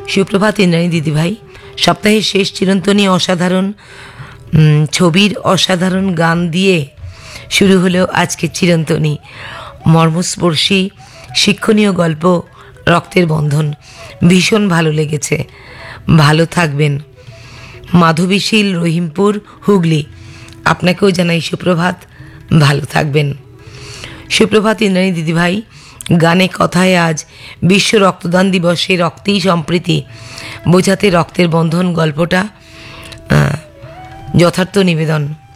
সুপ্রভাত ইন্দ্রাণী দিদিভাই। সপ্তাহের শেষ চিরন্তনী অসাধারণ ছবির অসাধারণ গান দিয়ে শুরু হলো আজকের চিরন্তনী। মর্মস্পর্শী শিক্ষণীয় গল্প রক্তের বন্ধন, ভীষণ ভালো লেগেছে। ভালো থাকবেন। মাধবীশীল, রহিমপুর, হুগলি। আপনাকেও জানাই সুপ্রভাত, ভালো থাকবেন। সুপ্রভাত ইন্দ্রাণী দিদিভাই। গানে কথায় আজ বিশ্ব রক্তদান দিবসে রক্তেই সম্প্রীতি বোঝাতে রক্তের বন্ধন গল্পটা যথার্থ নিবেদন।